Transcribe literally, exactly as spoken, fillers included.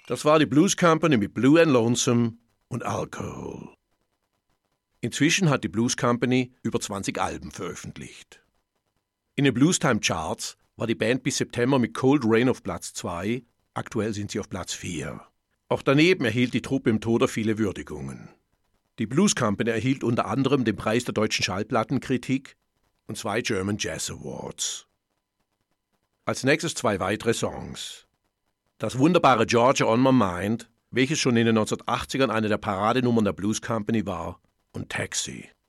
Das war die Blues Company mit Blue and Lonesome und Alcohol. Inzwischen hat die Blues Company über zwanzig Alben veröffentlicht. In den Bluestime Charts war die Band bis September mit Cold Rain auf Platz zwei, aktuell sind sie auf Platz vier. Auch daneben erhielt die Truppe im Toder viele Würdigungen. Die Blues Company erhielt unter anderem den Preis der deutschen Schallplattenkritik und zwei German Jazz Awards. Als nächstes zwei weitere Songs. Das wunderbare Georgia on My Mind, welches schon in den neunzehnhundertachtzigern eine der Paradenummern der Blues Company war, und Taxi.